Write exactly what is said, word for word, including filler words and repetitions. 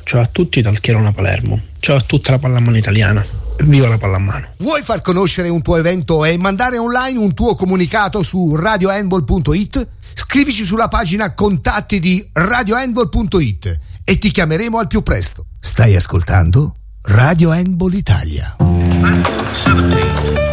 Ciao a tutti dal Chierona Palermo. Ciao a tutta la pallamano italiana. Viva la pallamano. Vuoi far conoscere un tuo evento e mandare online un tuo comunicato su radio handball punto it? Scrivici sulla pagina contatti di radio handball punto it e ti chiameremo al più presto. Stai ascoltando Radio Handball Italia.